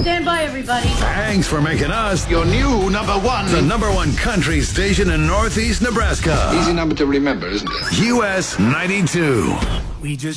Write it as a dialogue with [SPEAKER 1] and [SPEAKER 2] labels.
[SPEAKER 1] Stand by, everybody.
[SPEAKER 2] Thanks for making us
[SPEAKER 3] Your new number one.
[SPEAKER 2] the number one country station in Northeast Nebraska.
[SPEAKER 3] Easy number to remember, isn't it?
[SPEAKER 2] US 92.
[SPEAKER 4] We just